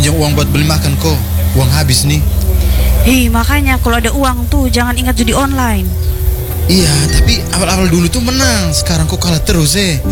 pinjam uang buat beli makan kok. Uang habis nih. Makanya kalau ada uang tuh jangan ingat judi online. Iya, tapi awal-awal dulu tuh menang. Sekarang kok kalah terus